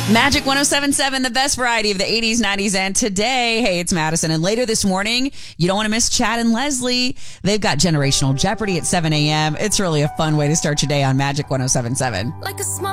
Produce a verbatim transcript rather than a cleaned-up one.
Magic one oh seven point seven, the best variety of the eighties, nineties, and today. Hey, it's Madison. And later this morning, you don't want to miss Chad and Leslie. They've got Generational Jeopardy at seven a.m. It's really a fun way to start your day on Magic one oh seven point seven. Like a small